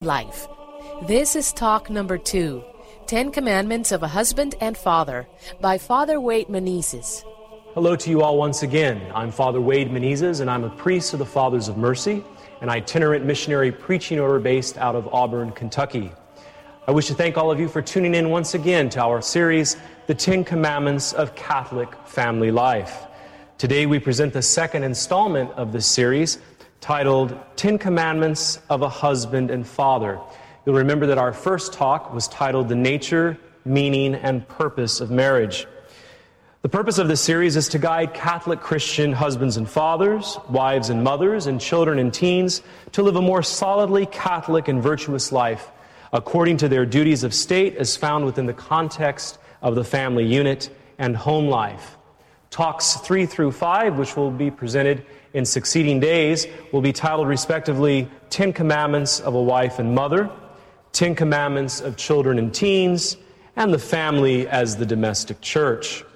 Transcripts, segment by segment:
life. This is talk number 2, 10 Commandments of a Husband and Father, by Father Wade Menezes. Hello to you all once again. I'm Father Wade Menezes, and I'm a priest of the Fathers of Mercy, an itinerant missionary preaching order based out of Auburn, Kentucky. I wish to thank all of you for tuning in once again to our series, The 10 Commandments of Catholic Family Life. Today we present the second installment of this series, titled 10 Commandments of a Husband and Father. You'll remember that our first talk was titled The Nature, Meaning, and Purpose of Marriage. The purpose of this series is to guide Catholic Christian husbands and fathers, wives and mothers, and children and teens to live a more solidly Catholic and virtuous life according to their duties of state as found within the context of the family unit and home life. Talks 3 through 5, which will be presented in succeeding days, will be titled respectively 10 Commandments of a Wife and Mother, 10 Commandments of Children and Teens, and the Family as the Domestic Church.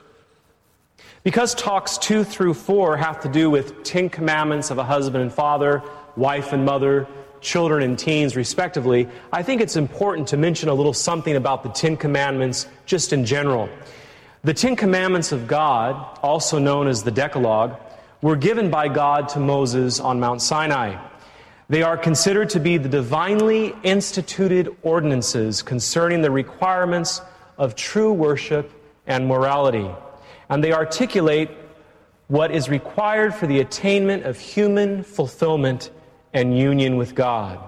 Because talks 2 through 4 have to do with 10 Commandments of a husband and father, wife and mother, children and teens respectively, I think it's important to mention a little something about the 10 Commandments just in general. The 10 Commandments of God, also known as the Decalogue, were given by God to Moses on Mount Sinai. They are considered to be the divinely instituted ordinances concerning the requirements of true worship and morality. And they articulate what is required for the attainment of human fulfillment and union with God.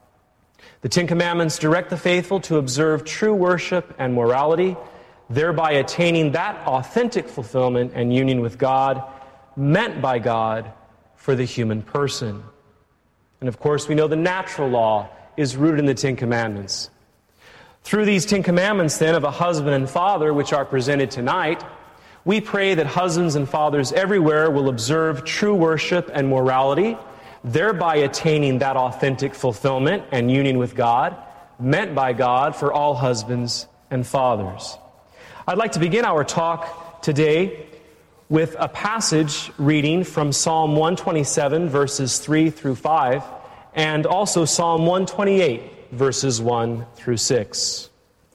The 10 Commandments direct the faithful to observe true worship and morality, thereby attaining that authentic fulfillment and union with God meant by God for the human person. And of course, we know the natural law is rooted in the 10 Commandments. Through these 10 Commandments, then, of a husband and father, which are presented tonight, we pray that husbands and fathers everywhere will observe true worship and morality, thereby attaining that authentic fulfillment and union with God meant by God for all husbands and fathers. I'd like to begin our talk today with a passage reading from Psalm 127, verses 3 through 5, and also Psalm 128, verses 1 through 6.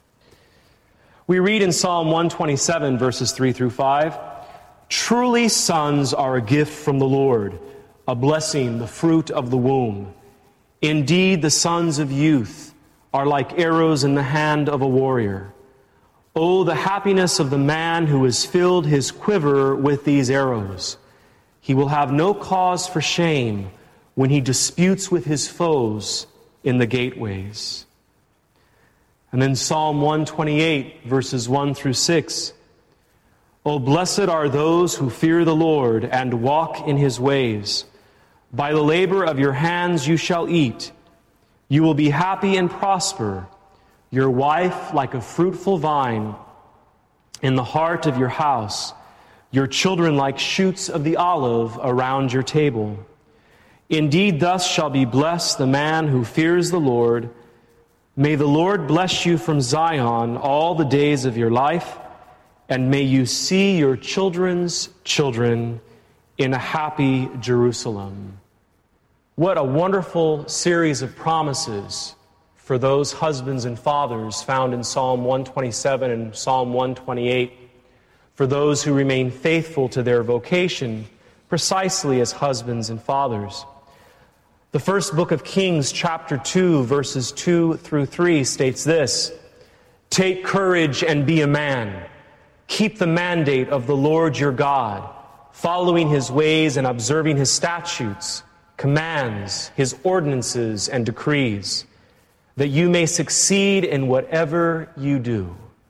We read in Psalm 127, verses 3 through 5, "Truly sons are a gift from the Lord, a blessing, the fruit of the womb. Indeed, the sons of youth are like arrows in the hand of a warrior. Oh, the happiness of the man who has filled his quiver with these arrows. He will have no cause for shame when he disputes with his foes in the gateways." And then Psalm 128, verses 1 through 6. "Oh, blessed are those who fear the Lord and walk in his ways. By the labor of your hands you shall eat. You will be happy and prosper. Your wife like a fruitful vine in the heart of your house, your children like shoots of the olive around your table. Indeed, thus shall be blessed the man who fears the Lord. May the Lord bless you from Zion all the days of your life, and may you see your children's children in a happy Jerusalem." What a wonderful series of promises for those husbands and fathers found in Psalm 127 and Psalm 128, for those who remain faithful to their vocation precisely as husbands and fathers. The first book of Kings, chapter 2, verses 2 through 3 states this: "Take courage and be a man. Keep the mandate of the Lord your God, following his ways and observing his statutes, commands, his ordinances and decrees, that you may succeed in whatever you do.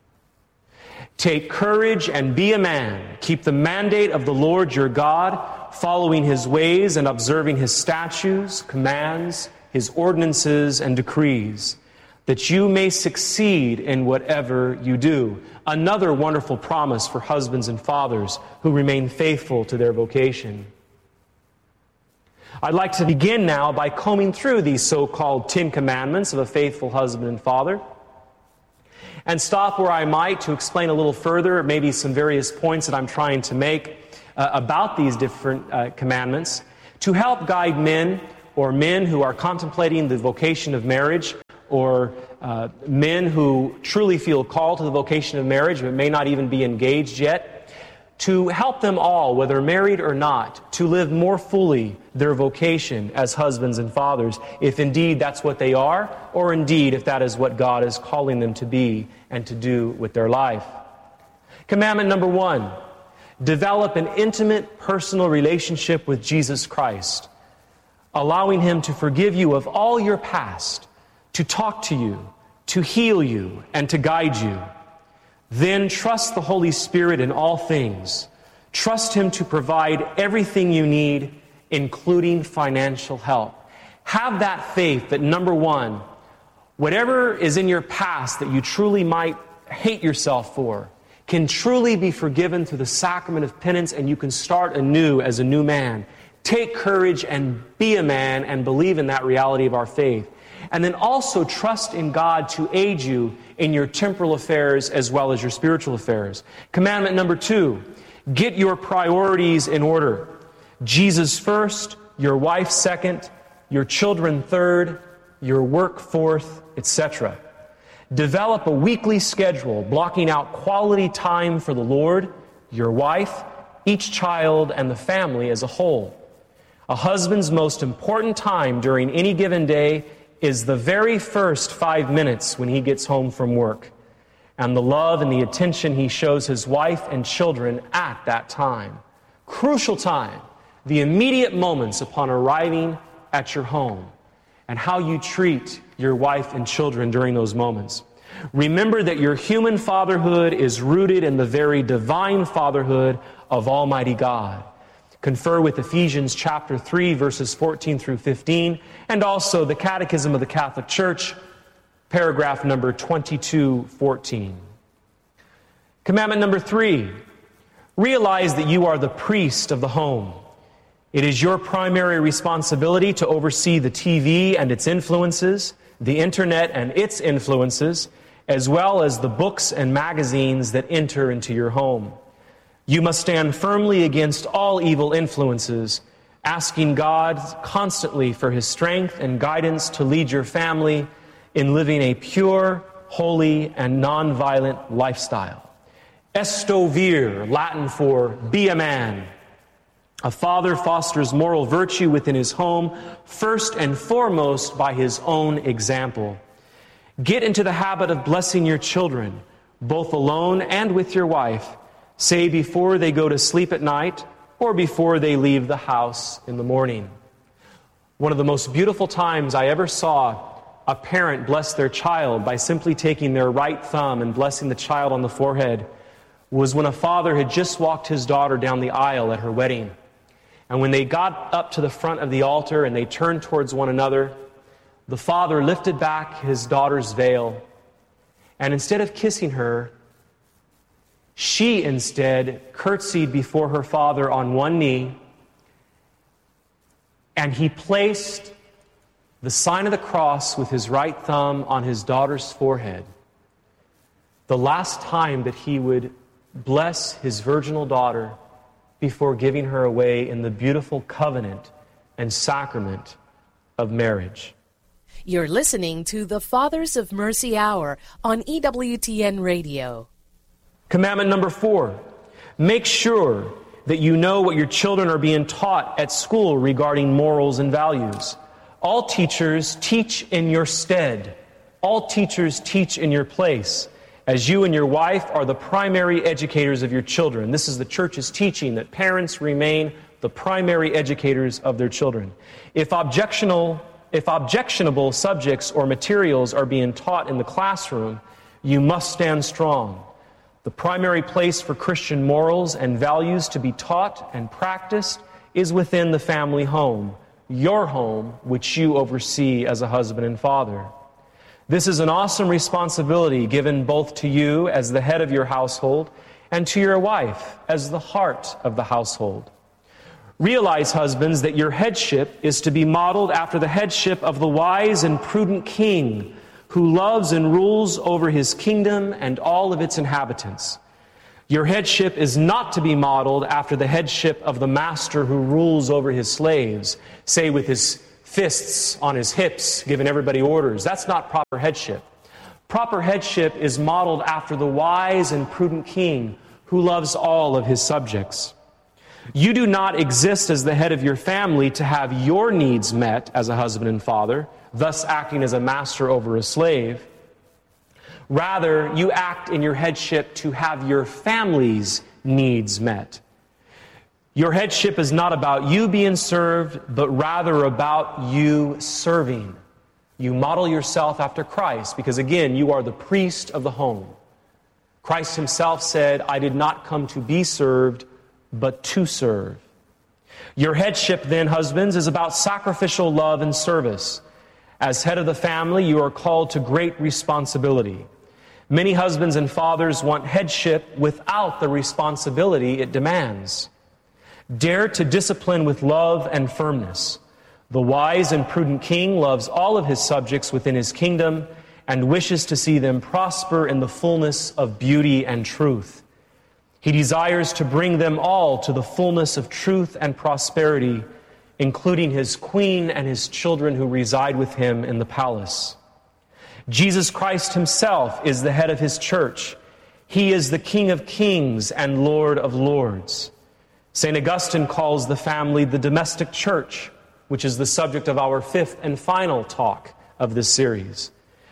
Take courage and be a man. Keep the mandate of the Lord your God, following his ways and observing his statutes, commands, his ordinances and decrees, that you may succeed in whatever you do." Another wonderful promise for husbands and fathers who remain faithful to their vocation. I'd like to begin now by combing through these so-called 10 Commandments of a faithful husband and father, and stop where I might to explain a little further, maybe some various points that I'm trying to make about these different commandments, to help guide men or men who are contemplating the vocation of marriage or men who truly feel called to the vocation of marriage but may not even be engaged yet, to help them all, whether married or not, to live more fully their vocation as husbands and fathers, if indeed that's what they are, or indeed if that is what God is calling them to be and to do with their life. Commandment number 1, develop an intimate personal relationship with Jesus Christ, allowing Him to forgive you of all your past, to talk to you, to heal you, and to guide you. Then trust the Holy Spirit in all things. Trust Him to provide everything you need, including financial help. Have that faith that, number 1, whatever is in your past that you truly might hate yourself for can truly be forgiven through the sacrament of penance, and you can start anew as a new man. Take courage and be a man and believe in that reality of our faith. And then also trust in God to aid you in your temporal affairs as well as your spiritual affairs. Commandment number 2, get your priorities in order. Jesus first, your wife second, your children third, your work fourth, etc. Develop a weekly schedule, blocking out quality time for the Lord, your wife, each child, and the family as a whole. A husband's most important time during any given day is the very first 5 minutes when he gets home from work, and the love and the attention he shows his wife and children at that time. Crucial time, the immediate moments upon arriving at your home, and how you treat your wife and children during those moments. Remember that your human fatherhood is rooted in the very divine fatherhood of Almighty God. Confer with Ephesians chapter 3, verses 14 through 15, and also the Catechism of the Catholic Church, paragraph number 2214. Commandment number 3, realize that you are the priest of the home. It is your primary responsibility to oversee the TV and its influences, the internet and its influences, as well as the books and magazines that enter into your home. You must stand firmly against all evil influences, asking God constantly for His strength and guidance to lead your family in living a pure, holy, and non-violent lifestyle. Esto vir, Latin for be a man. A father fosters moral virtue within his home, first and foremost by his own example. Get into the habit of blessing your children, both alone and with your wife, say before they go to sleep at night or before they leave the house in the morning. One of the most beautiful times I ever saw a parent bless their child by simply taking their right thumb and blessing the child on the forehead was when a father had just walked his daughter down the aisle at her wedding. And when they got up to the front of the altar and they turned towards one another, the father lifted back his daughter's veil, and instead of kissing her, she instead curtsied before her father on one knee, and he placed the sign of the cross with his right thumb on his daughter's forehead. The last time that he would bless his virginal daughter before giving her away in the beautiful covenant and sacrament of marriage. You're listening to the Fathers of Mercy Hour on EWTN Radio. Commandment number 4, make sure that you know what your children are being taught at school regarding morals and values. All teachers teach in your stead. All teachers teach in your place, as you and your wife are the primary educators of your children. This is the Church's teaching, that parents remain the primary educators of their children. If objectionable subjects or materials are being taught in the classroom, you must stand strong. The primary place for Christian morals and values to be taught and practiced is within the family home, your home, which you oversee as a husband and father. This is an awesome responsibility given both to you as the head of your household and to your wife as the heart of the household. Realize, husbands, that your headship is to be modeled after the headship of the wise and prudent king who loves and rules over his kingdom and all of its inhabitants. Your headship is not to be modeled after the headship of the master who rules over his slaves, say with his fists on his hips, giving everybody orders. That's not proper headship. Proper headship is modeled after the wise and prudent king who loves all of his subjects. You do not exist as the head of your family to have your needs met as a husband and father, thus acting as a master over a slave. Rather, you act in your headship to have your family's needs met. Your headship is not about you being served, but rather about you serving. You model yourself after Christ because, again, you are the priest of the home. Christ himself said, I did not come to be served, but to serve. Your headship, then, husbands, is about sacrificial love and service. As head of the family, you are called to great responsibility. Many husbands and fathers want headship without the responsibility it demands. Dare to discipline with love and firmness. The wise and prudent king loves all of his subjects within his kingdom and wishes to see them prosper in the fullness of beauty and truth. He desires to bring them all to the fullness of truth and prosperity, including his queen and his children who reside with him in the palace. Jesus Christ himself is the head of his church. He is the King of kings and Lord of lords. St. Augustine calls the family the domestic church, which is the subject of our fifth and final talk of this series.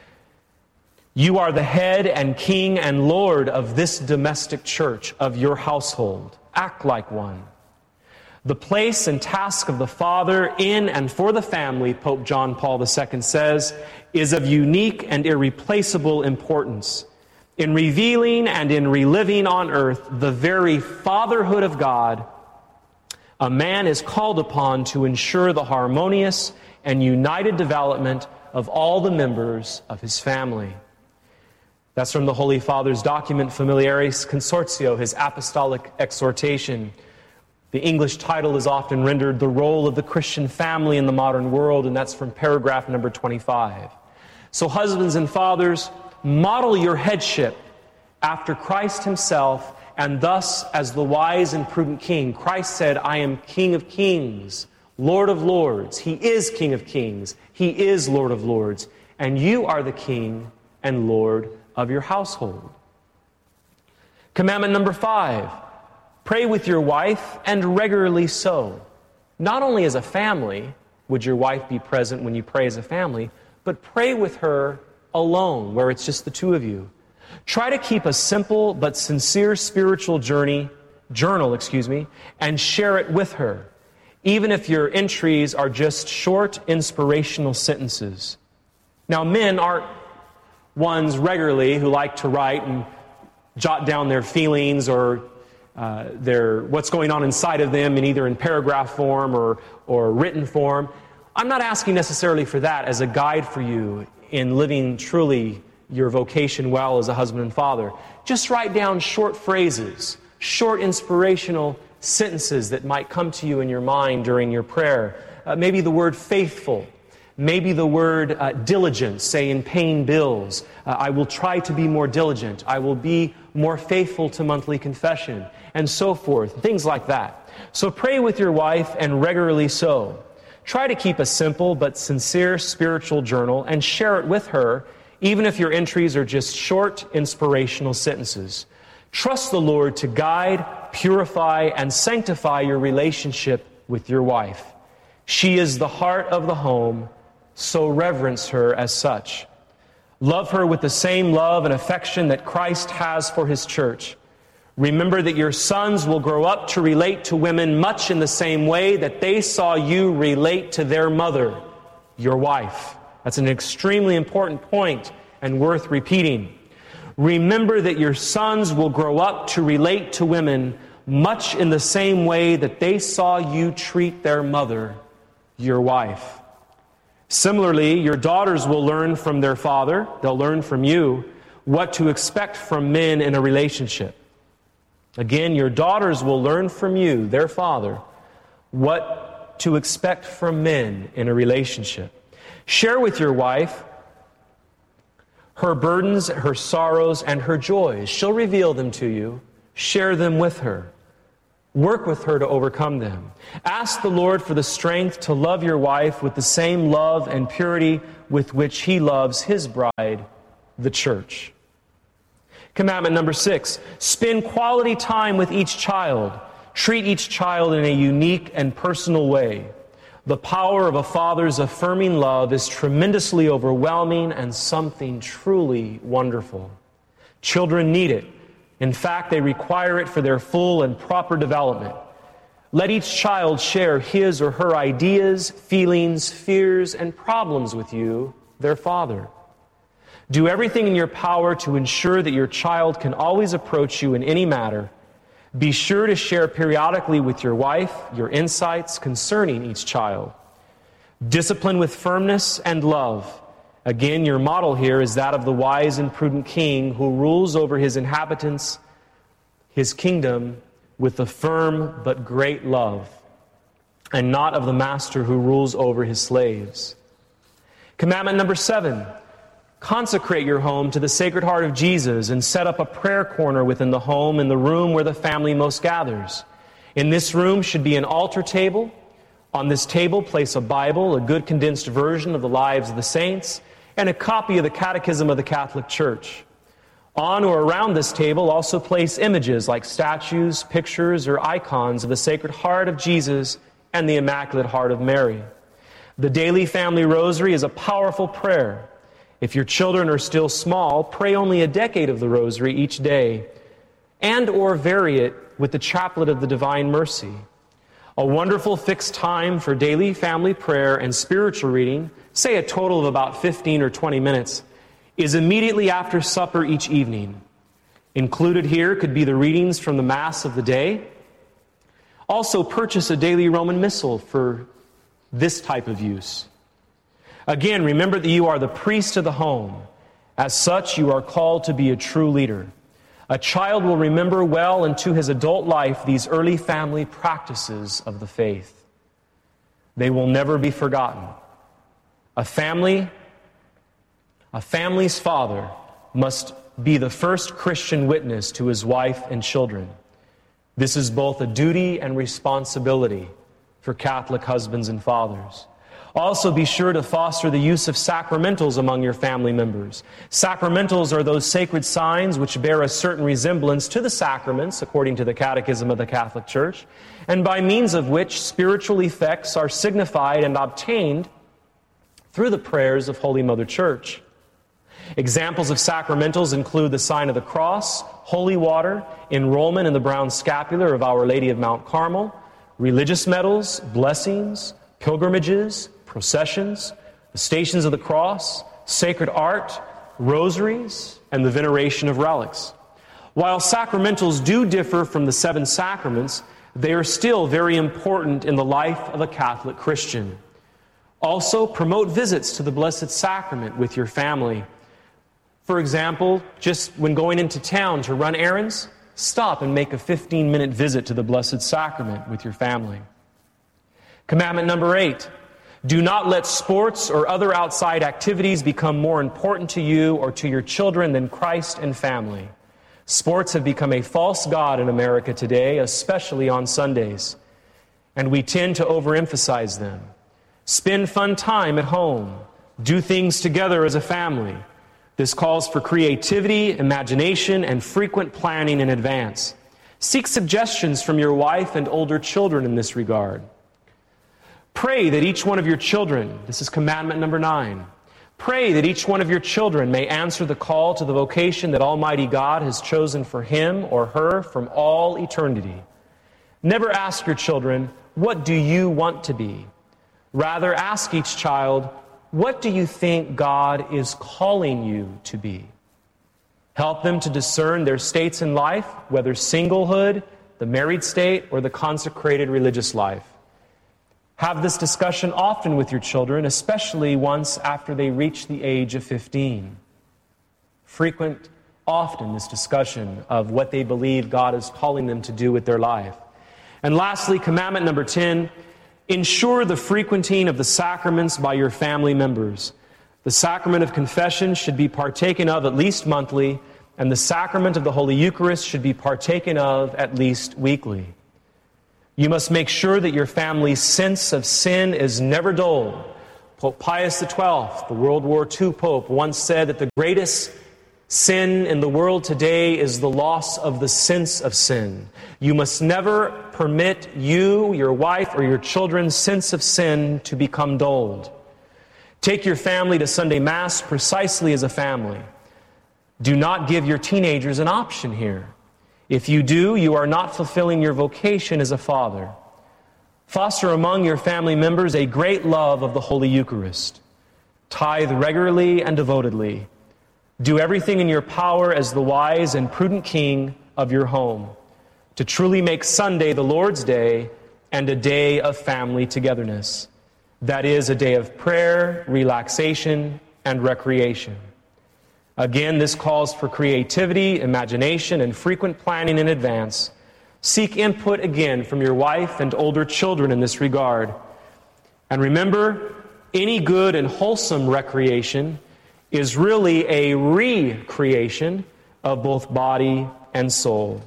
You are the head and king and Lord of this domestic church, of your household. Act like one. The place and task of the father in and for the family, Pope John Paul II says, is of unique and irreplaceable importance in revealing and in reliving on earth the very fatherhood of God. A man is called upon to ensure the harmonious and united development of all the members of his family. That's from the Holy Father's document Familiaris Consortio, his apostolic exhortation. The English title is often rendered The Role of the Christian Family in the Modern World, and that's from paragraph number 25. So husbands and fathers, model your headship after Christ himself, and thus as the wise and prudent king. Christ said, I am King of kings, Lord of lords. He is King of kings. He is Lord of lords. And you are the king and Lord of your household. Commandment number 5, pray with your wife and regularly so. Not only as a family would your wife be present when you pray as a family, but pray with her alone, where it's just the two of you. Try to keep a simple but sincere spiritual journal, and share it with her, even if your entries are just short, inspirational sentences. Now, men aren't ones regularly who like to write and jot down their feelings or what's going on inside of them in either in paragraph form or written form. I'm not asking necessarily for that as a guide for you in living truly your vocation well as a husband and father. Just write down short phrases, short inspirational sentences that might come to you in your mind during your prayer. Maybe the word faithful. Maybe the word diligent, say in paying bills. I will try to be more diligent. I will be more faithful to monthly confession, and so forth. Things like that. So pray with your wife and regularly so. Try to keep a simple but sincere spiritual journal and share it with her, even if your entries are just short, inspirational sentences. Trust the Lord to guide, purify, and sanctify your relationship with your wife. She is the heart of the home, so reverence her as such. Love her with the same love and affection that Christ has for his church. Remember that your sons will grow up to relate to women much in the same way that they saw you relate to their mother, your wife. That's an extremely important point and worth repeating. Remember that your sons will grow up to relate to women much in the same way that they saw you treat their mother, your wife. Similarly, your daughters will learn from their father, they'll learn from you, what to expect from men in a relationship. Again, your daughters will learn from you, their father, what to expect from men in a relationship. Share with your wife her burdens, her sorrows, and her joys. She'll reveal them to you. Share them with her. Work with her to overcome them. Ask the Lord for the strength to love your wife with the same love and purity with which He loves His bride, the church. Commandment number 6, spend quality time with each child. Treat each child in a unique and personal way. The power of a father's affirming love is tremendously overwhelming and something truly wonderful. Children need it. In fact, they require it for their full and proper development. Let each child share his or her ideas, feelings, fears, and problems with you, their father. Do everything in your power to ensure that your child can always approach you in any matter. Be sure to share periodically with your wife your insights concerning each child. Discipline with firmness and love. Again, your model here is that of the wise and prudent king who rules over his inhabitants, his kingdom, with a firm but great love, and not of the master who rules over his slaves. Commandment number 7, consecrate your home to the Sacred Heart of Jesus and set up a prayer corner within the home in the room where the family most gathers. In this room should be an altar table. On this table, place a Bible, a good condensed version of the lives of the saints, and a copy of the Catechism of the Catholic Church. On or around this table, also place images like statues, pictures, or icons of the Sacred Heart of Jesus and the Immaculate Heart of Mary. The daily family rosary is a powerful prayer. If your children are still small, pray only a decade of the rosary each day, and or vary it with the Chaplet of the Divine Mercy. A wonderful fixed time for daily family prayer and spiritual reading, say a total of about 15 or 20 minutes, is immediately after supper each evening. Included here could be the readings from the Mass of the day. Also, purchase a daily Roman Missal for this type of use. Again, remember that you are the priest of the home. As such, you are called to be a true leader. A child will remember well into his adult life these early family practices of the faith. They will never be forgotten. A family's father must be the first Christian witness to his wife and children. This is both a duty and responsibility for Catholic husbands and fathers. Also, be sure to foster the use of sacramentals among your family members. Sacramentals are those sacred signs which bear a certain resemblance to the sacraments, according to the Catechism of the Catholic Church, and by means of which spiritual effects are signified and obtained through the prayers of Holy Mother Church. Examples of sacramentals include the sign of the cross, holy water, enrollment in the brown scapular of Our Lady of Mount Carmel, religious medals, blessings, pilgrimages, processions, the Stations of the Cross, sacred art, rosaries, and the veneration of relics. While sacramentals do differ from the 7 sacraments, they are still very important in the life of a Catholic Christian. Also, promote visits to the Blessed Sacrament with your family. For example, just when going into town to run errands, stop and make a 15-minute visit to the Blessed Sacrament with your family. Commandment number 8, do not let sports or other outside activities become more important to you or to your children than Christ and family. Sports have become a false god in America today, especially on Sundays, and we tend to overemphasize them. Spend fun time at home. Do things together as a family. This calls for creativity, imagination, and frequent planning in advance. Seek suggestions from your wife and older children in this regard. Pray that each one of your children, this is commandment number 9, pray that each one of your children may answer the call to the vocation that Almighty God has chosen for him or her from all eternity. Never ask your children, what do you want to be? Rather, ask each child, what do you think God is calling you to be? Help them to discern their states in life, whether singlehood, the married state, or the consecrated religious life. Have this discussion often with your children, especially once after they reach the age of 15. Frequent, often, this discussion of what they believe God is calling them to do with their life. And lastly, commandment number 10, ensure the frequenting of the sacraments by your family members. The sacrament of confession should be partaken of at least monthly, and the sacrament of the Holy Eucharist should be partaken of at least weekly. You must make sure that your family's sense of sin is never dulled. Pope Pius XII, the World War II Pope, once said that the greatest sin in the world today is the loss of the sense of sin. You must never permit you, your wife, or your children's sense of sin to become dulled. Take your family to Sunday Mass precisely as a family. Do not give your teenagers an option here. If you do, you are not fulfilling your vocation as a father. Foster among your family members a great love of the Holy Eucharist. Tithe regularly and devotedly. Do everything in your power as the wise and prudent king of your home to truly make Sunday the Lord's Day and a day of family togetherness. That is, a day of prayer, relaxation, and recreation. Again, this calls for creativity, imagination, and frequent planning in advance. Seek input again from your wife and older children in this regard. And remember, any good and wholesome recreation is really a recreation of both body and soul.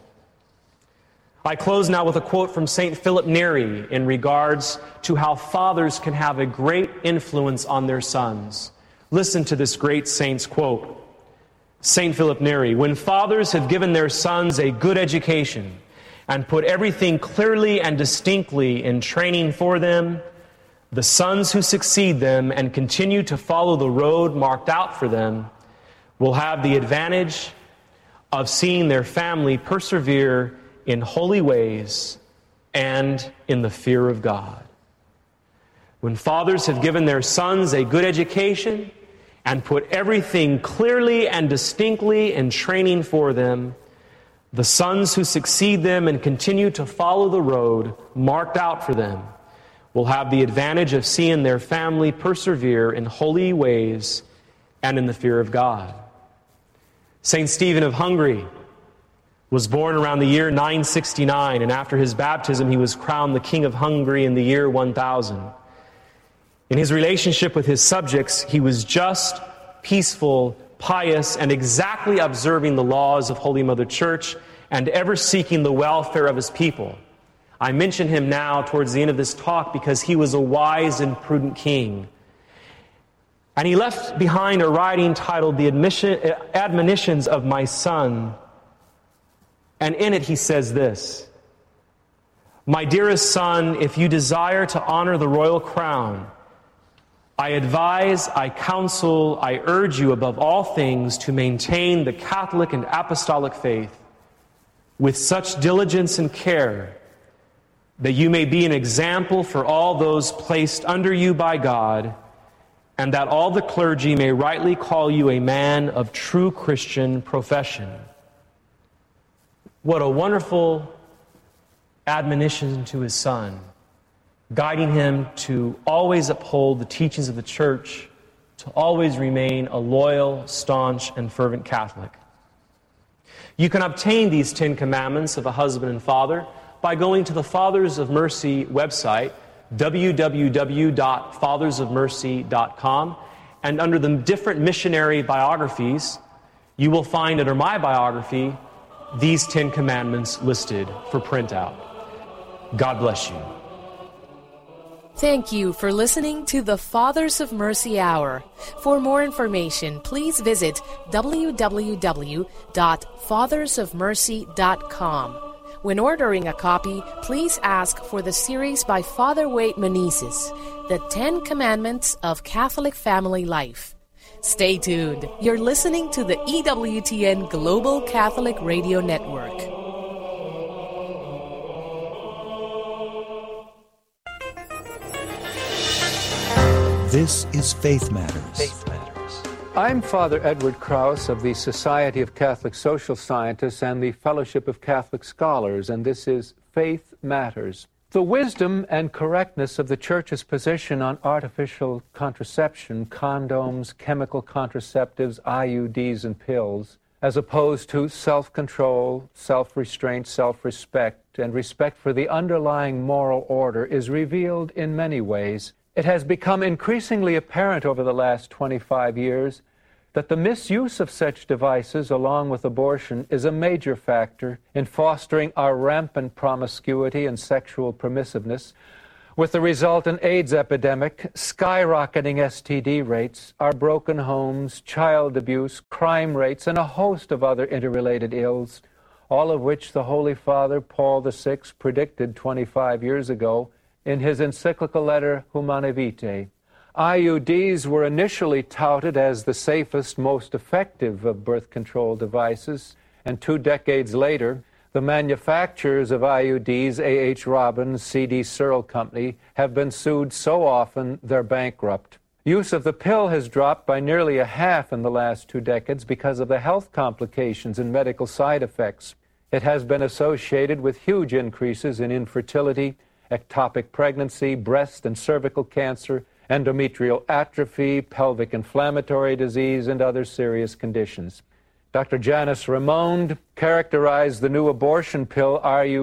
I close now with a quote from St. Philip Neri in regards to how fathers can have a great influence on their sons. Listen to this great saint's quote. St. Philip Neri, when fathers have given their sons a good education and put everything clearly and distinctly in training for them, the sons who succeed them and continue to follow the road marked out for them will have the advantage of seeing their family persevere in holy ways and in the fear of God. When fathers have given their sons a good education and put everything clearly and distinctly in training for them, the sons who succeed them and continue to follow the road marked out for them will have the advantage of seeing their family persevere in holy ways and in the fear of God. St. Stephen of Hungary was born around the year 969, and after his baptism he was crowned the King of Hungary in the year 1000. In his relationship with his subjects, he was just, peaceful, pious, and exactly observing the laws of Holy Mother Church and ever seeking the welfare of his people. I mention him now towards the end of this talk because he was a wise and prudent king. And he left behind a writing titled The Admonitions of My Son. And in it he says this: My dearest son, if you desire to honor the royal crown, I advise, I counsel, I urge you above all things to maintain the Catholic and Apostolic faith with such diligence and care that you may be an example for all those placed under you by God, and that all the clergy may rightly call you a man of true Christian profession. What a wonderful admonition to his son, guiding him to always uphold the teachings of the Church, to always remain a loyal, staunch, and fervent Catholic. You can obtain these 10 commandments of a husband and father by going to the Fathers of Mercy website, www.fathersofmercy.com, and under the different missionary biographies, you will find under my biography these 10 commandments listed for printout. God bless you. Thank you for listening to the Fathers of Mercy Hour. For more information, please visit www.fathersofmercy.com. When ordering a copy, please ask for the series by Father Wade Menezes, The 10 Commandments of Catholic Family Life. Stay tuned. You're listening to the EWTN Global Catholic Radio Network. This is Faith Matters. Faith Matters. I'm Father Edward Krauss of the Society of Catholic Social Scientists and the Fellowship of Catholic Scholars, and this is Faith Matters. The wisdom and correctness of the Church's position on artificial contraception, condoms, chemical contraceptives, IUDs, and pills, as opposed to self-control, self-restraint, self-respect, and respect for the underlying moral order, is revealed in many ways. It has become increasingly apparent over the last 25 years that the misuse of such devices, along with abortion, is a major factor in fostering our rampant promiscuity and sexual permissiveness, with the resultant AIDS epidemic, skyrocketing STD rates, our broken homes, child abuse, crime rates, and a host of other interrelated ills, all of which the Holy Father Paul VI predicted 25 years ago in his encyclical letter Humanae Vitae. IUDs were initially touted as the safest, most effective of birth control devices, and 2 decades later, the manufacturers of IUDs, A.H. Robbins, C.D. Searle Company, have been sued so often they're bankrupt. Use of the pill has dropped by nearly a half in the last 2 decades because of the health complications and medical side effects. It has been associated with huge increases in infertility, ectopic pregnancy, breast and cervical cancer, endometrial atrophy, pelvic inflammatory disease, and other serious conditions. Dr. Janice Raymond characterized the new abortion pill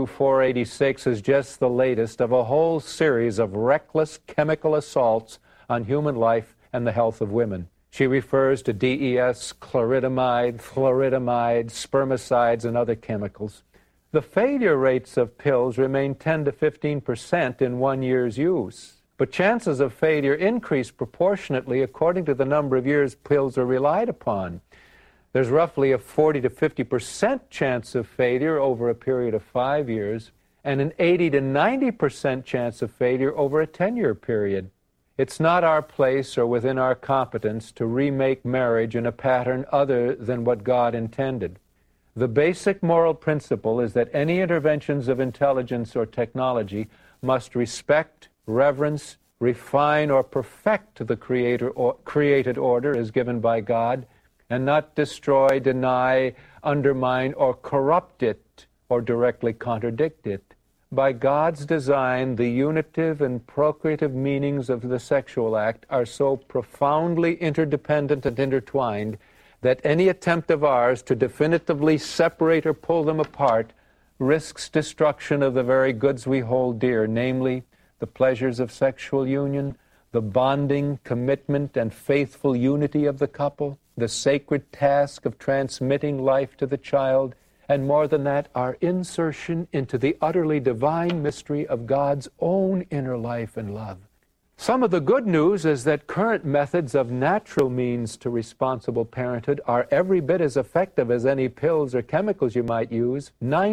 RU486 as just the latest of a whole series of reckless chemical assaults on human life and the health of women. She refers to DES, chloridamide, spermicides, and other chemicals. The failure rates of pills remain 10 to 15% in 1 year's use. But chances of failure increase proportionately according to the number of years pills are relied upon. There's roughly a 40 to 50% chance of failure over a period of 5 years, and an 80 to 90% chance of failure over a 10-year period. It's not our place or within our competence to remake marriage in a pattern other than what God intended. The basic moral principle is that any interventions of intelligence or technology must respect, reverence, refine, or perfect the created order as given by God, and not destroy, deny, undermine, or corrupt it, or directly contradict it. By God's design, the unitive and procreative meanings of the sexual act are so profoundly interdependent and intertwined that any attempt of ours to definitively separate or pull them apart risks destruction of the very goods we hold dear, namely, the pleasures of sexual union, the bonding, commitment, and faithful unity of the couple, the sacred task of transmitting life to the child, and more than that, our insertion into the utterly divine mystery of God's own inner life and love. Some of the good news is that current methods of natural means to responsible parenthood are every bit as effective as any pills or chemicals you might use,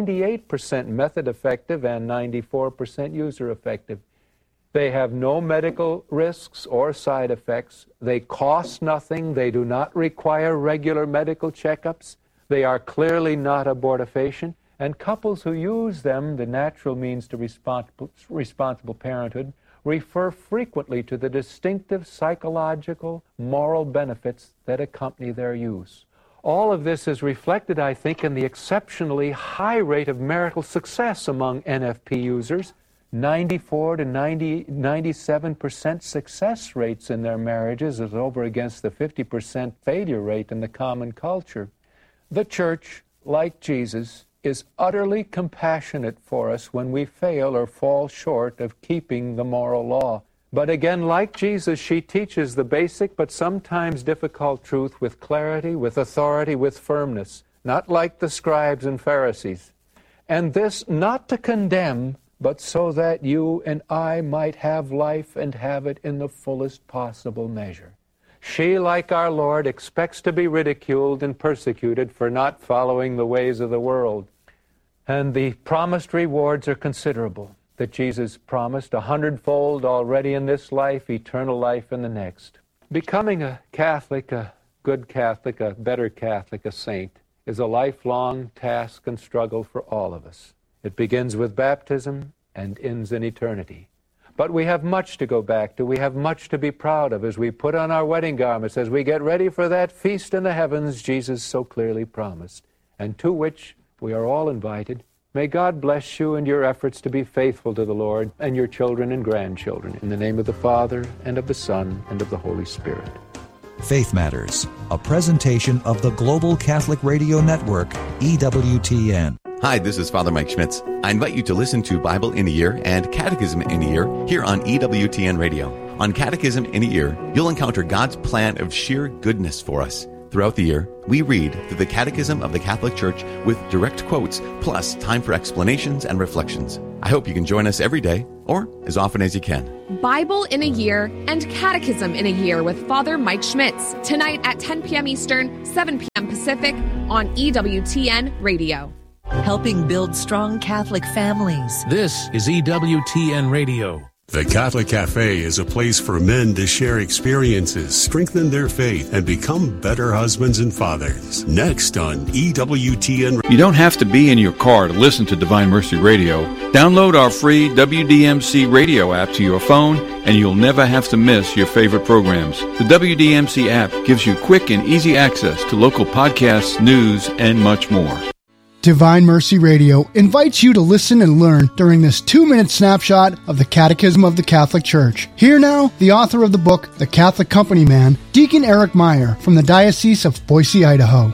98% method effective and 94% user effective. They have no medical risks or side effects. They cost nothing. They do not require regular medical checkups. They are clearly not abortifacient. And couples who use them, the natural means to responsible parenthood, refer frequently to the distinctive psychological, moral benefits that accompany their use. All of this is reflected, I think, in the exceptionally high rate of marital success among NFP users. 94 to 97% success rates in their marriages is over against the 50% failure rate in the common culture. The Church, like Jesus, is utterly compassionate for us when we fail or fall short of keeping the moral law. But again, like Jesus, she teaches the basic but sometimes difficult truth with clarity, with authority, with firmness, not like the scribes and Pharisees. And this not to condemn, but so that you and I might have life and have it in the fullest possible measure. She, like our Lord, expects to be ridiculed and persecuted for not following the ways of the world. And the promised rewards are considerable, that Jesus promised 100-fold already in this life, eternal life in the next. Becoming a Catholic, a good Catholic, a better Catholic, a saint, is a lifelong task and struggle for all of us. It begins with baptism and ends in eternity. But we have much to go back to. We have much to be proud of as we put on our wedding garments, as we get ready for that feast in the heavens Jesus so clearly promised, and to which we are all invited. May God bless you in your efforts to be faithful to the Lord and your children and grandchildren. In the name of the Father, and of the Son, and of the Holy Spirit. Faith Matters, a presentation of the Global Catholic Radio Network, EWTN. Hi, this is Father Mike Schmitz. I invite you to listen to Bible in a Year and Catechism in a Year here on EWTN Radio. On Catechism in a Year, you'll encounter God's plan of sheer goodness for us. Throughout the year, we read through the Catechism of the Catholic Church with direct quotes, plus time for explanations and reflections. I hope you can join us every day, or as often as you can. Bible in a Year and Catechism in a Year with Father Mike Schmitz, tonight at 10 p.m. Eastern, 7 p.m. Pacific on EWTN Radio. Helping build strong Catholic families. This is EWTN Radio. The Catholic Cafe is a place for men to share experiences, strengthen their faith, and become better husbands and fathers. Next on EWTN. You don't have to be in your car to listen to Divine Mercy Radio. Download our free WDMC radio app to your phone, and you'll never have to miss your favorite programs. The WDMC app gives you quick and easy access to local podcasts, news, and much more. Divine Mercy Radio invites you to listen and learn during this 2-minute snapshot of the Catechism of the Catholic Church. Here now, the author of the book, The Catholic Company Man, Deacon Eric Meyer from the Diocese of Boise, Idaho.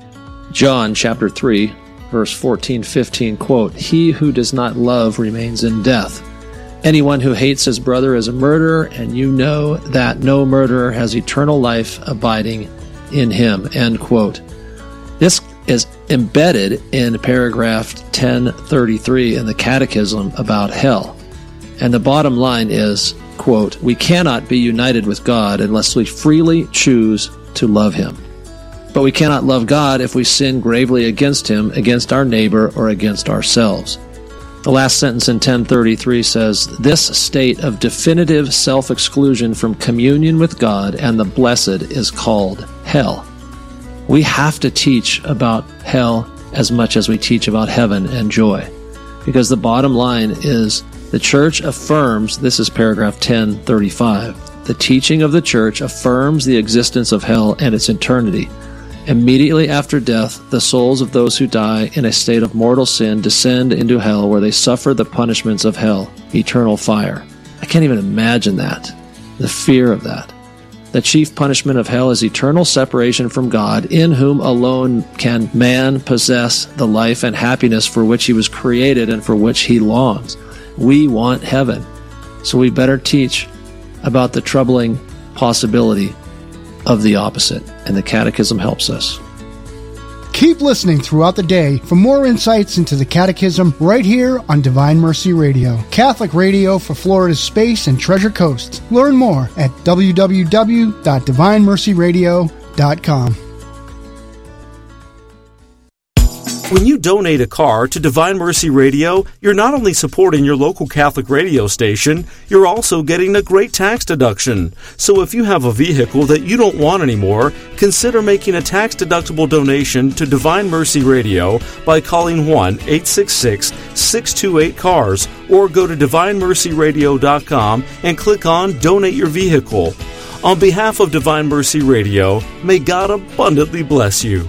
John chapter 3, verse 14-15, quote, "He who does not love remains in death. Anyone who hates his brother is a murderer, and you know that no murderer has eternal life abiding in him," end quote. This is embedded in paragraph 1033 in the Catechism about hell. And the bottom line is, quote, "We cannot be united with God unless we freely choose to love Him. But we cannot love God if we sin gravely against Him, against our neighbor, or against ourselves." The last sentence in 1033 says, "This state of definitive self-exclusion from communion with God and the blessed is called hell." We have to teach about hell as much as we teach about heaven and joy. Because the bottom line is the Church affirms, this is paragraph 1035, the teaching of the Church affirms the existence of hell and its eternity. Immediately after death, the souls of those who die in a state of mortal sin descend into hell where they suffer the punishments of hell, eternal fire. I can't even imagine that, the fear of that. The chief punishment of hell is eternal separation from God, in whom alone can man possess the life and happiness for which he was created and for which he longs. We want heaven, so we better teach about the troubling possibility of the opposite, and the Catechism helps us. Keep listening throughout the day for more insights into the Catechism right here on Divine Mercy Radio, Catholic radio for Florida's Space and Treasure Coast. Learn more at www.divinemercyradio.com. When you donate a car to Divine Mercy Radio, you're not only supporting your local Catholic radio station, you're also getting a great tax deduction. So if you have a vehicle that you don't want anymore, consider making a tax-deductible donation to Divine Mercy Radio by calling 1-866-628-CARS or go to DivineMercyRadio.com and click on Donate Your Vehicle. On behalf of Divine Mercy Radio, may God abundantly bless you.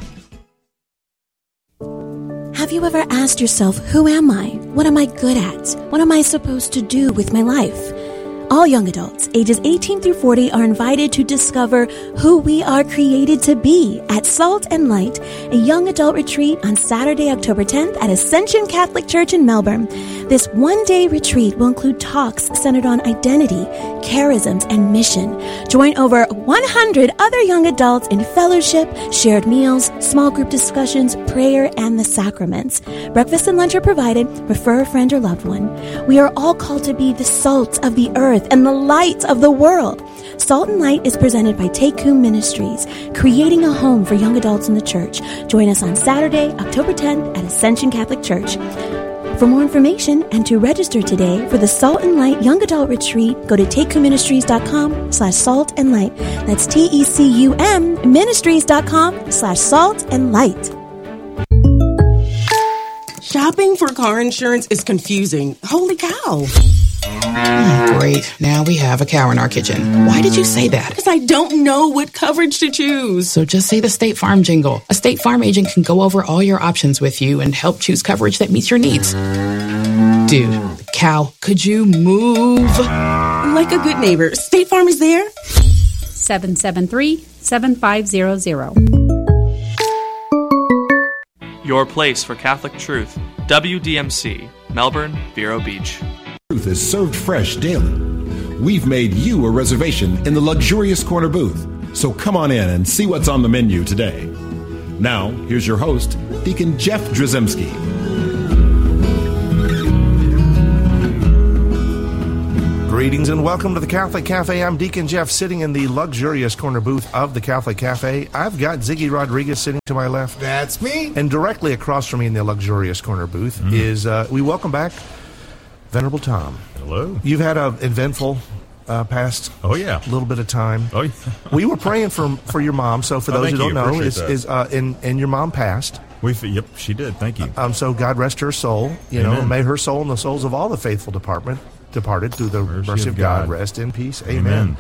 Have you ever asked yourself, who am I? What am I good at? What am I supposed to do with my life? All young adults, ages 18 through 40, are invited to discover who we are created to be at Salt and Light, a young adult retreat on Saturday, October 10th at Ascension Catholic Church in Melbourne. This one-day retreat will include talks centered on identity, charisms, and mission. Join over 100 other young adults in fellowship, shared meals, small group discussions, prayer, and the sacraments. Breakfast and lunch are provided. Refer a friend or loved one. We are all called to be the salt of the earth and the light of the world. Salt and Light is presented by Take Coom Ministries, creating a home for young adults in the church. Join us on Saturday, October 10th at Ascension Catholic Church. For more information and to register today for the Salt and Light Young Adult Retreat, go to takecoomministries.com/saltandlight. That's TECUM ministries.com/saltandlight. Shopping for car insurance is confusing. Holy cow. Great. Now we have a cow in our kitchen. Why did you say that? Because I don't know what coverage to choose. So just say the State Farm jingle. A State Farm agent can go over all your options with you and help choose coverage that meets your needs. Dude, cow, could you move? Like a good neighbor, State Farm is there. 773-7500. Your place for Catholic truth. WDMC, Melbourne, Vero Beach. Truth is served fresh daily. We've made you a reservation in the luxurious corner booth. So come on in and see what's on the menu today. Now, here's your host, Deacon Jeff Drzymski. Greetings and welcome to the Catholic Cafe. I'm Deacon Jeff, sitting in the luxurious corner booth of the Catholic Cafe. I've got Ziggy Rodriguez sitting to my left. That's me. And directly across from me in the luxurious corner booth is, we welcome back Venerable Tom. Hello. You've had an eventful past little bit of time. Oh, yeah. We were praying for your mom, so for those who don't know, and your mom passed. Yep, she did. Thank you. So God rest her soul, and may her soul and the souls of all the faithful departed through the mercy of God rest in peace. Amen.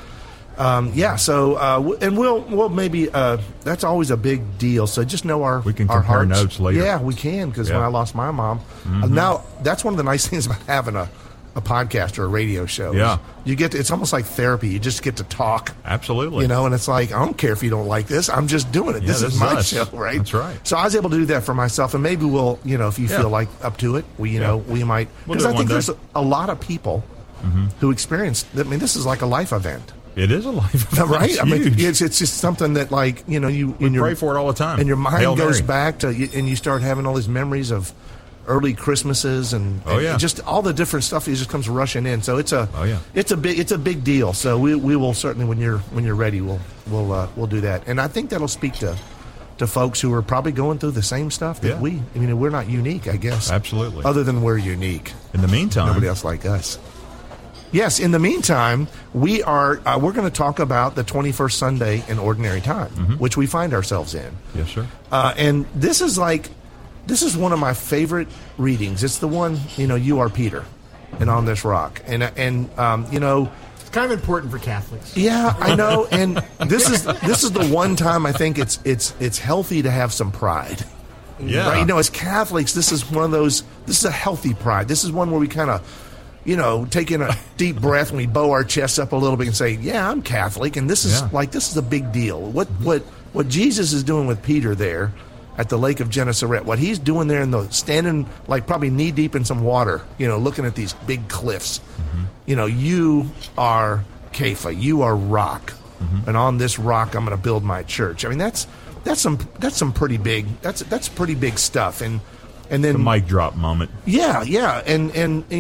And we'll maybe that's always a big deal. So just know we can our compare hearts. Notes later. Yeah, we can, because when I lost my mom, now that's one of the nice things about having a podcast or a radio show. Yeah, you get to, it's almost like therapy. You just get to talk. Absolutely. And it's like, I don't care if you don't like this. I'm just doing it. This is my show, right? That's right. So I was able to do that for myself, and maybe we'll, if you feel like up to it, we might, because I think there's a lot of people who experience. I mean, this is like a life event. It is a life event, right? I mean, it's just something that, like, we pray for it all the time, and your mind Hail goes Mary. back to, and you start having all these memories of early Christmases and just all the different stuff that just comes rushing in. So it's a big deal. So we will certainly, when you're ready, we'll do that. And I think that'll speak to folks who are probably going through the same stuff that we're not unique, I guess. Absolutely. Other than we're unique. In the meantime, nobody else like us. Yes, in the meantime, we're going to talk about the 21st Sunday in Ordinary Time, which we find ourselves in. Yes, sir. And this is one of my favorite readings. It's the one, you are Peter, and on this rock. And it's kind of important for Catholics. Yeah, I know. And this is the one time I think it's healthy to have some pride. Yeah. Right? As Catholics, this is one of those, this is a healthy pride. This is one where we kind of, take in a deep breath and we bow our chests up a little bit and say, yeah, I'm Catholic. And this is a big deal. What Jesus is doing with Peter there at the Lake of Gennesaret, what he's doing there standing like probably knee deep in some water, looking at these big cliffs. You are Kepha, you are rock, and on this rock I'm going to build my church. I mean, that's some pretty big, that's pretty big stuff. And then the mic drop moment. Yeah, and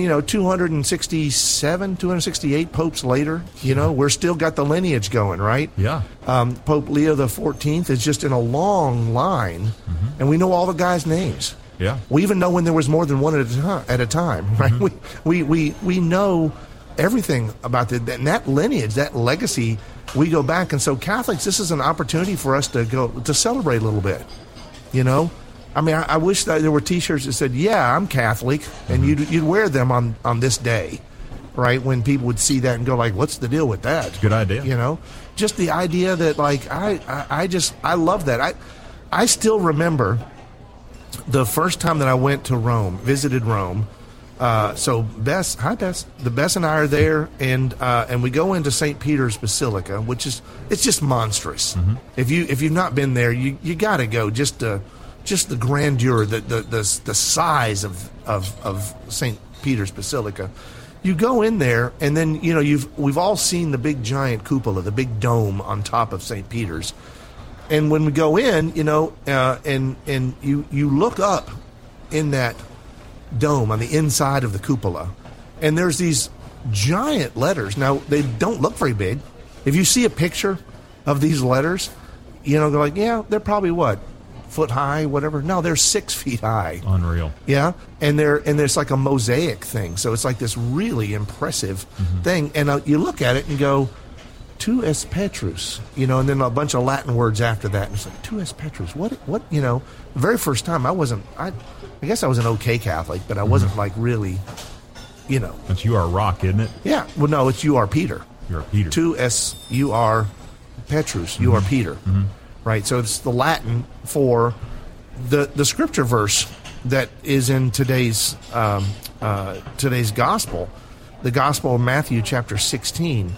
267, 268 popes later, we're still got the lineage going, right? Yeah. Pope Leo the 14th is just in a long line, and we know all the guys' names. Yeah. We even know when there was more than one at a time, right? We know everything about that lineage, that legacy. We go back, and so Catholics, this is an opportunity for us to celebrate a little bit, I mean, I wish that there were T-shirts that said, yeah, I'm Catholic, and you'd wear them on this day, right, when people would see that and go like, what's the deal with that? Good idea. Just the idea that, like, I love that. I still remember the first time that I went to Rome, visited Rome. So Bess, hi Bess, Bess and I are there, and we go into St. Peter's Basilica, which it's just monstrous. If you've not been there, you got to go just the grandeur, the size of St. Peter's Basilica. You go in there, and then we've all seen the big giant cupola, the big dome on top of St. Peter's. And when we go in, and you look up in that dome on the inside of the cupola, and there's these giant letters. Now, they don't look very big. If you see a picture of these letters, they're like, yeah, they're probably what? Foot high, whatever. No, they're 6 feet high. Unreal. Yeah, and there's like a mosaic thing, so it's like this really impressive thing. And you look at it and go, Tu es Petrus, and then a bunch of Latin words after that. And it's like, Tu es Petrus. What? The very first time I guess I was an okay Catholic, but I wasn't like really, It's you are rock, isn't it? Yeah. Well, no, it's you are Peter. You are Peter. Tu es, you are Petrus. You are Peter. Right, so it's the Latin for the scripture verse that is in today's gospel, the Gospel of Matthew, chapter 16,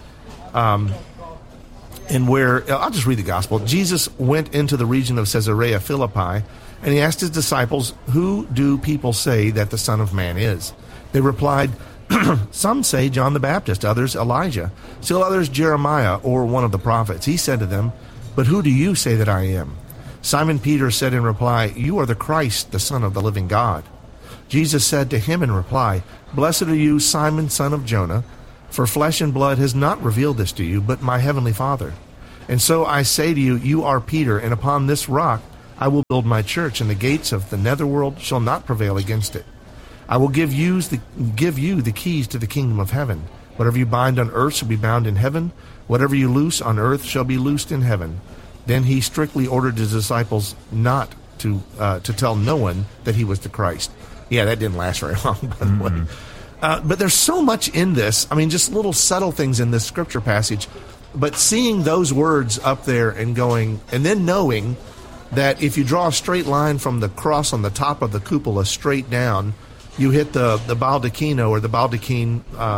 and where I'll just read the gospel. Jesus went into the region of Caesarea Philippi, and he asked his disciples, "Who do people say that the Son of Man is?" They replied, "Some say John the Baptist, others Elijah, still others Jeremiah or one of the prophets." He said to them, But who do you say that I am?" Simon Peter said in reply, "You are the Christ, the Son of the living God." Jesus said to him in reply, "Blessed are you, Simon, son of Jonah, for flesh and blood has not revealed this to you, but my heavenly Father. And so I say to you, you are Peter, and upon this rock I will build my church, and the gates of the netherworld shall not prevail against it. I will give you the keys to the kingdom of heaven. Whatever you bind on earth shall be bound in heaven. Whatever you loose on earth shall be loosed in heaven." Then he strictly ordered his disciples not to tell no one that he was the Christ. Yeah, that didn't last very long, by the way. But there's so much in this. I mean, just little subtle things in this scripture passage. But seeing those words up there and going, and then knowing that if you draw a straight line from the cross on the top of the cupola straight down, you hit the baldacchino or the baldachin,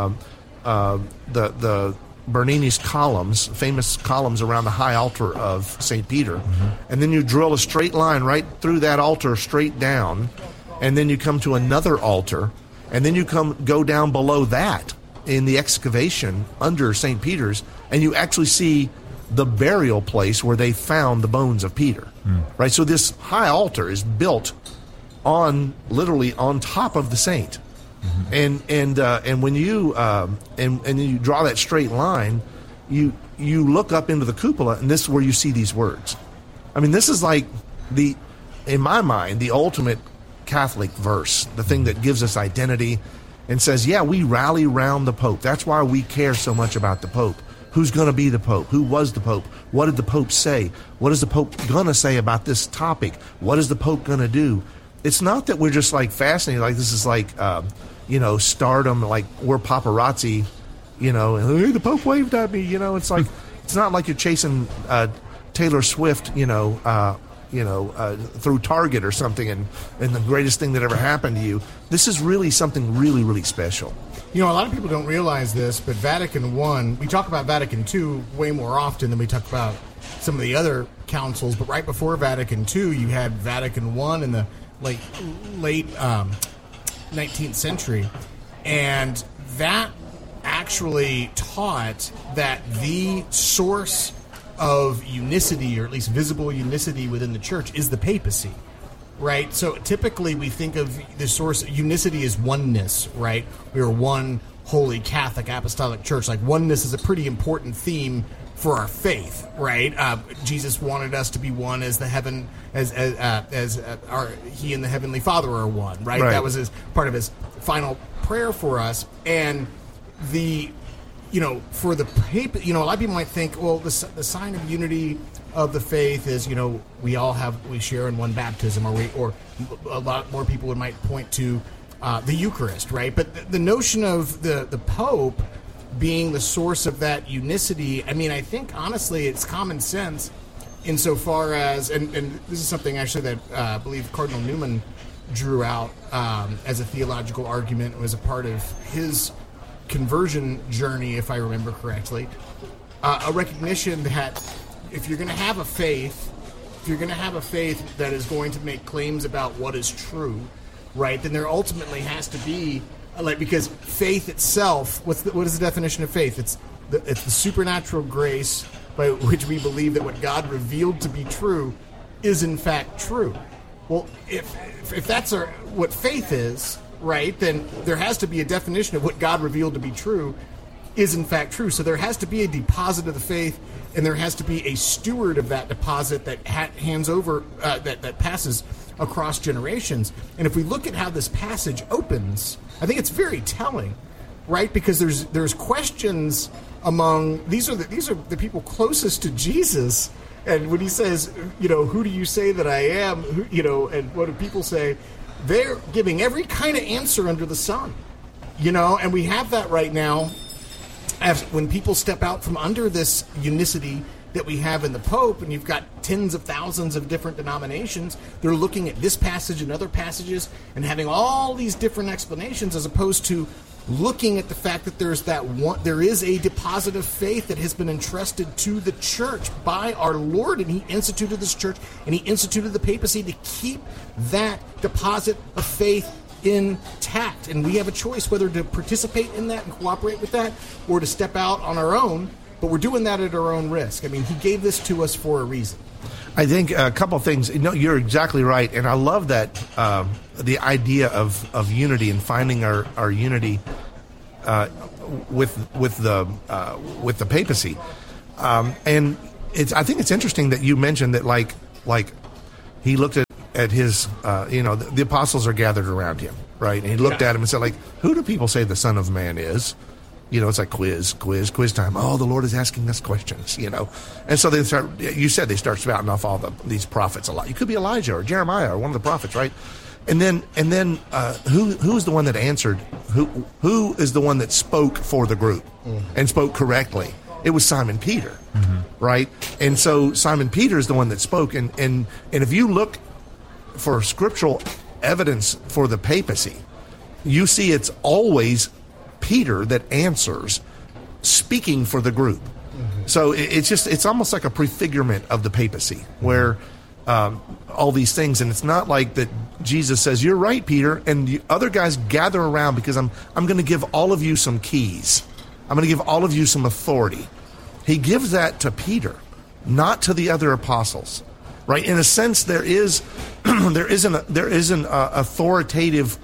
the Bernini's columns, famous columns around the high altar of St. Peter. And then you drill a straight line right through that altar straight down, and then you come to another altar, and then you go down below that in the excavation under St. Peter's, and you actually see the burial place where they found the bones of Peter. Right? So this high altar is built literally on top of the saint. And when you and you draw that straight line, you look up into the cupola, and this is where you see these words. I mean, this is like in my mind, the ultimate Catholic verse, the thing that gives us identity and says, yeah, we rally round the Pope. That's why we care so much about the Pope. Who's going to be the Pope? Who was the Pope? What did the Pope say? What is the Pope going to say about this topic? What is the Pope going to do? It's not that we're just like fascinated, like this is like, stardom, like we're paparazzi, and hey, the Pope waved at me, it's like, it's not like you're chasing Taylor Swift, through Target or something, and the greatest thing that ever happened to you. This is really something really, really special. A lot of people don't realize this, but Vatican I, we talk about Vatican II way more often than we talk about some of the other councils, but right before Vatican II, you had Vatican I in the late 19th century, and that actually taught that the source of unicity, or at least visible unicity within the church, is the papacy, right? So typically we think of the source, unicity is oneness, right? We are one holy Catholic apostolic church. Like oneness is a pretty important theme for our faith, right? Jesus wanted us to be one as the heaven, he and the Heavenly Father are one, right? That was part of his final prayer for us. And for the paper, a lot of people might think, well, the sign of unity of the faith is, we share in one baptism, or a lot more people might point to the Eucharist, right? But the notion of the Pope being the source of that unicity, I mean, I think honestly it's common sense insofar as, and this is something actually that I believe Cardinal Newman drew out as a theological argument. It was a part of his conversion journey, if I remember correctly, a recognition that if you're going to have a faith that is going to make claims about what is true, right, then there ultimately has to be, because faith itself, what is the definition of faith? It's the supernatural grace by which we believe that what God revealed to be true is in fact true. Well, if that's what faith is, right, then there has to be a definition of what God revealed to be true is in fact true. So there has to be a deposit of the faith, and there has to be a steward of that deposit that hands over, that passes across generations. And if we look at how this passage opens, I think it's very telling, right? Because there's questions among these are the people closest to Jesus, and when he says, who do you say that I am, and what do people say? They're giving every kind of answer under the sun, and we have that right now. As when people step out from under this unicity that we have in the Pope, and you've got tens of thousands of different denominations, they're looking at this passage and other passages and having all these different explanations, as opposed to looking at the fact that there is a deposit of faith that has been entrusted to the church by our Lord, and he instituted this church, and he instituted the papacy to keep that deposit of faith intact. And we have a choice whether to participate in that and cooperate with that, or to step out on our own but we're doing that at our own risk. I mean, he gave this to us for a reason. I think a couple things. No, you're exactly right, and I love that the idea of unity and finding our unity with the papacy, and I think it's interesting that you mentioned that like he looked at his the apostles are gathered around him, right? And he looked at him and said, like, who do people say the Son of Man is? It's like quiz time. Oh, the Lord is asking us questions, And so they start spouting off all these prophets a lot. You could be Elijah or Jeremiah or one of the prophets, right? And then who's the one that answered? Who is the one that spoke for the group and spoke correctly? It was Simon Peter, right? And so Simon Peter is the one that spoke. And if you look for scriptural evidence for the papacy, you see it's always Peter that answers, speaking for the group. So it's almost like a prefigurement of the papacy, where all these things, and it's not like that Jesus says, "You're right, Peter," and the other guys gather around because I'm going to give all of you some keys. I'm going to give all of you some authority. He gives that to Peter, not to the other apostles, right? In a sense, there is an authoritative.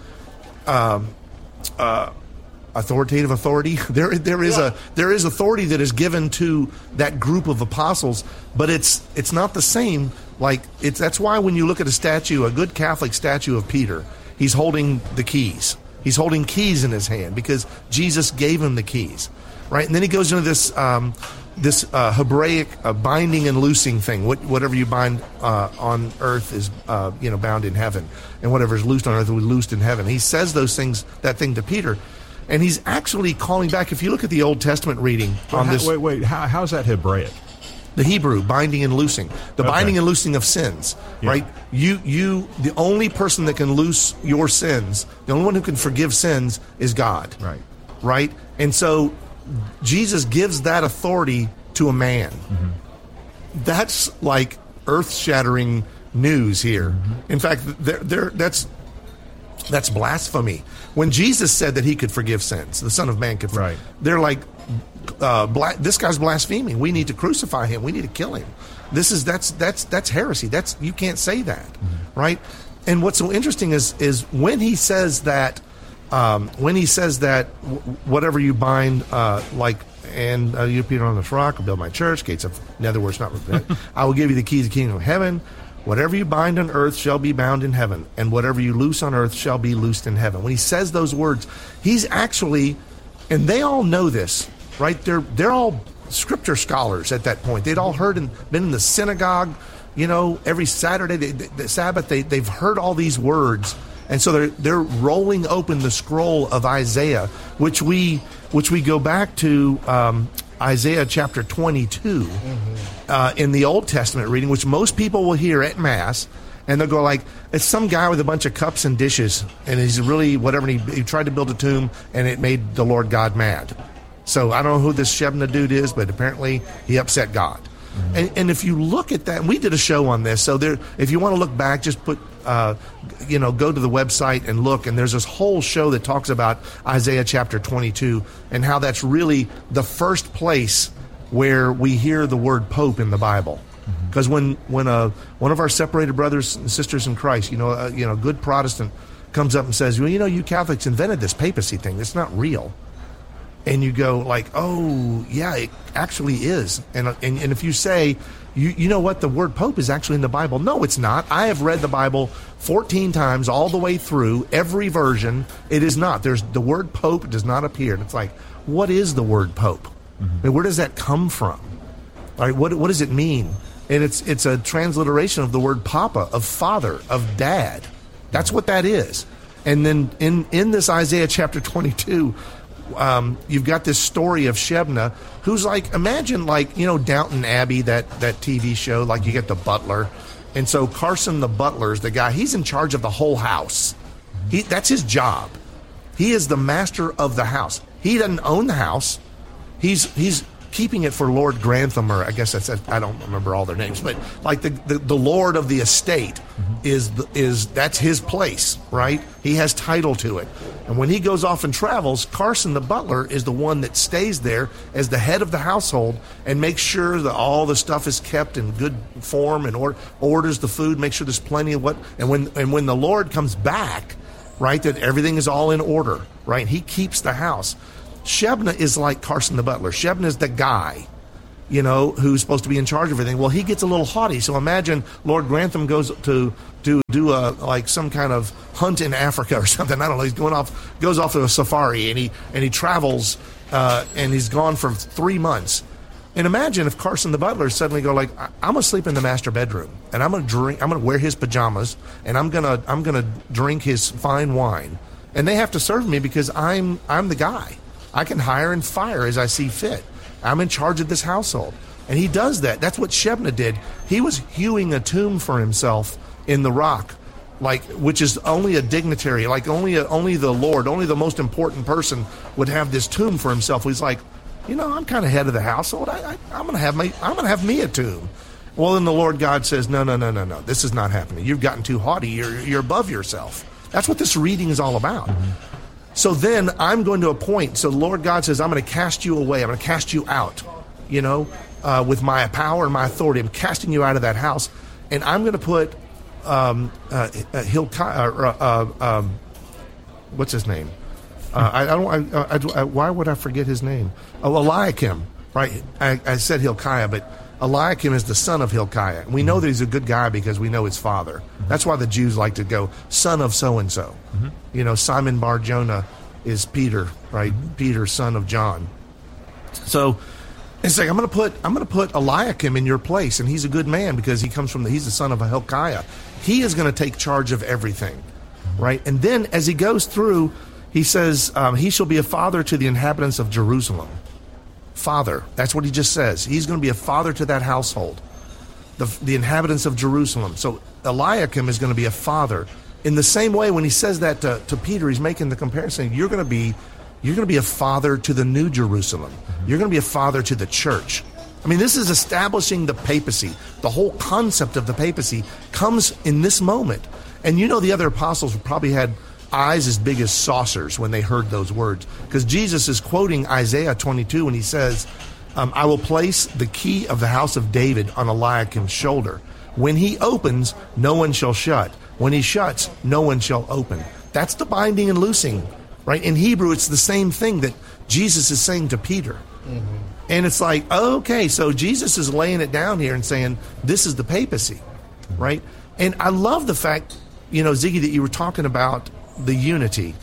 Authoritative authority. There is authority that is given to that group of apostles, but it's not the same. That's why when you look at a good Catholic statue of Peter, he's holding the keys. He's holding keys in his hand because Jesus gave him the keys, right? And then he goes into this Hebraic binding and loosing thing. Whatever you bind on earth is bound in heaven, and whatever is loosed on earth will be loosed in heaven. He says that thing to Peter. And he's actually calling back. If you look at the Old Testament reading on this... Wait. How's that Hebraic? The Hebrew, binding and loosing. The binding and loosing of sins, right? You, the only person that can loose your sins, the only one who can forgive sins is God. Right? And so Jesus gives that authority to a man. That's like earth-shattering news here. In fact, that's blasphemy. When Jesus said that he could forgive sins, the Son of Man could forgive, they're like, this guy's blaspheming. We need to crucify him. We need to kill him. That's heresy. You can't say that, right? And what's so interesting is when he says that, whatever you bind, you Peter on this rock will build my church, gates of nether words not repent. I will give you the keys of the kingdom of heaven. Whatever you bind on earth shall be bound in heaven, and whatever you loose on earth shall be loosed in heaven. When he says those words, he's actually, and they all know this, right? They're all scripture scholars at that point. They'd all heard and been in the synagogue, every Saturday, the Sabbath. They've heard all these words, and so they're rolling open the scroll of Isaiah, which we go back to Isaiah chapter 22 in the Old Testament reading, which most people will hear at Mass, and they'll go like, it's some guy with a bunch of cups and dishes, and he's really whatever, and he tried to build a tomb, and it made the Lord God mad. So I don't know who this Shebna dude is, but apparently he upset God. And if you look at that, and we did a show on this, so if you want to look back, just put, go to the website and look, and there's this whole show that talks about Isaiah chapter 22 and how that's really the first place where we hear the word Pope in the Bible. Because when one of our separated brothers and sisters in Christ, a good Protestant comes up and says, well, you Catholics invented this papacy thing. It's not real. And you go like, oh, yeah, it actually is. And if you say, you know what, the word Pope is actually in the Bible. No, it's not. I have read the Bible 14 times all the way through, every version. It is not. The word Pope does not appear. And it's like, what is the word Pope? I mean, where does that come from? All right, what does it mean? And it's a transliteration of the word Papa, of father, of dad. That's what that is. And then in this Isaiah chapter 22, you've got this story of Shebna, who's like, imagine Downton Abbey, that TV show, like you get the butler. And so Carson the butler is the guy, he's in charge of the whole house. That's his job. He is the master of the house. He doesn't own the house. He's keeping it for Lord Grantham, or I guess I don't remember all their names, but like the Lord of the estate is that's his place, right? He has title to it. And when he goes off and travels, Carson the butler is the one that stays there as the head of the household and makes sure that all the stuff is kept in good form and orders the food, make sure there's plenty of what. And when the Lord comes back, right, that everything is all in order, right? He keeps the house. Shebna is like Carson the butler. Shebna is the guy, who's supposed to be in charge of everything. Well, he gets a little haughty. So imagine Lord Grantham goes to do like some kind of hunt in Africa or something. I don't know. He's goes off to a safari and he travels and he's gone for 3 months. And imagine if Carson the butler suddenly go like, I'm gonna sleep in the master bedroom and I'm gonna wear his pajamas and I'm gonna drink his fine wine, and they have to serve me because I'm the guy. I can hire and fire as I see fit. I'm in charge of this household. And he does that. That's what Shebna did. He was hewing a tomb for himself in the rock, which is only a dignitary, like only the Lord, only the most important person would have this tomb for himself. He's like, I'm kind of head of the household. I'm gonna have me a tomb. Well, then the Lord God says, no. This is not happening. You've gotten too haughty. You're above yourself. That's what this reading is all about. Mm-hmm. So then I'm going to appoint. So the Lord God says, I'm going to cast you away. I'm going to cast you out, with my power and my authority. I'm casting you out of that house. And I'm going to put Hilkiah, what's his name? Why would I forget his name? Oh, Eliakim, right? I said Hilkiah, but Eliakim is the son of Hilkiah. We know that he's a good guy because we know his father. That's why the Jews like to go, son of so-and-so. Mm-hmm. Simon Bar-Jonah is Peter, right? Mm-hmm. Peter, son of John. So it's like, I'm going to put Eliakim in your place, and he's a good man because he's the son of Hilkiah. He is going to take charge of everything, right? And then as he goes through, he says, he shall be a father to the inhabitants of Jerusalem. Father. That's what he just says. He's going to be a father to that household, the inhabitants of Jerusalem. So Eliakim is going to be a father. In the same way, when he says that to Peter, he's making the comparison. You're going to be a father to the New Jerusalem. You're going to be a father to the church. I mean, this is establishing the papacy. The whole concept of the papacy comes in this moment. And the other apostles probably had eyes as big as saucers when they heard those words, because Jesus is quoting Isaiah 22 when he says, I will place the key of the house of David on Eliakim's shoulder. When he opens, no one shall shut. When he shuts, no one shall open. That's the binding and loosing, right? In Hebrew, it's the same thing that Jesus is saying to Peter. Mm-hmm. And it's like, okay, so Jesus is laying it down here and saying, this is the papacy, right? And I love the fact, Ziggy, that you were talking about the unity.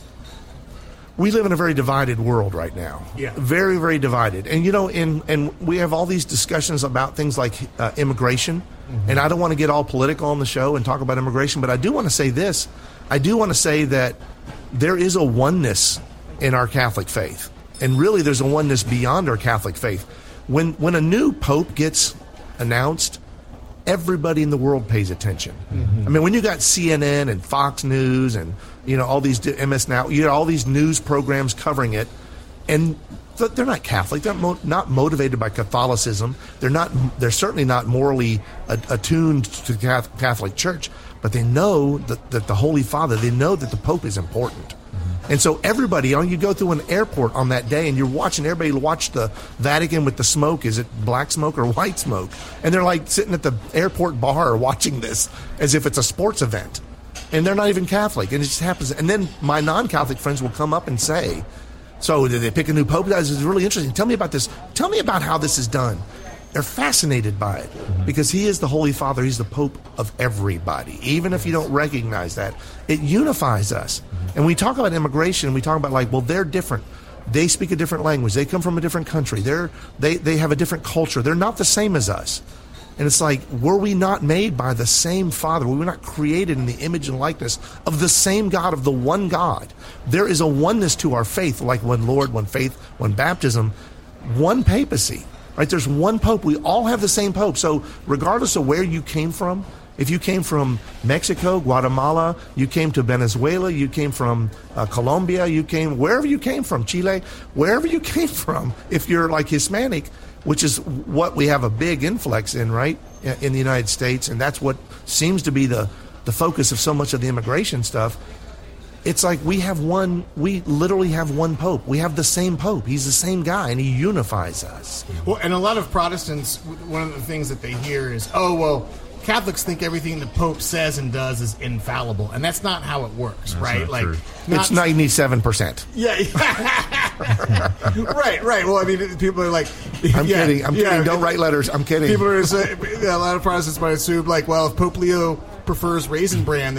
We live in a very divided world right now. Yeah. Very, very divided. And, and we have all these discussions about things like immigration. Mm-hmm. And I don't want to get all political on the show and talk about immigration, but I do want to say this. I do want to say that there is a oneness in our Catholic faith. And really, there's a oneness beyond our Catholic faith. When a new pope gets announced, everybody in the world pays attention. Mm-hmm. I mean, when you got CNN and Fox News and all these MS Now, you got all these news programs covering it, and they're not Catholic. They're not motivated by Catholicism. They're certainly not morally attuned to the Catholic Church. But they know that the Holy Father, they know that the Pope is important. And so everybody, you go through an airport on that day and you're watching everybody watch the Vatican with the smoke. Is it black smoke or white smoke? And they're like sitting at the airport bar watching this as if it's a sports event. And they're not even Catholic. And it just happens. And then my non-Catholic friends will come up and say, so did they pick a new pope? This is really interesting. Tell me about this. Tell me about how this is done. They're fascinated by it because he is the Holy Father. He's the Pope of everybody. Even if you don't recognize that, it unifies us. And we talk about immigration, we talk about they're different. They speak a different language. They come from a different country. They have a different culture. They're not the same as us. And it's like, were we not made by the same Father? Were we not created in the image and likeness of the same God, of the one God? There is a oneness to our faith, like one Lord, one faith, one baptism, one papacy. Right? There's one Pope. We all have the same Pope. So regardless of where you came from, if you came from Mexico, Guatemala, you came to Venezuela, you came from Colombia, wherever you came from, Chile, wherever you came from, if you're like Hispanic, which is what we have a big influx in, right, in the United States, and that's what seems to be the focus of so much of the immigration stuff, it's like we literally have one Pope. We have the same Pope. He's the same guy, and he unifies us. Well, and a lot of Protestants, one of the things that they hear is, oh, well, Catholics think everything the Pope says and does is infallible, and that's not how it works, right? Like, it's 97%. Yeah, right. Well, I mean, people are like, I'm kidding. Don't write letters. I'm kidding. People are saying, a lot of Protestants might assume, like, well, if Pope Leo prefers Raisin Bran,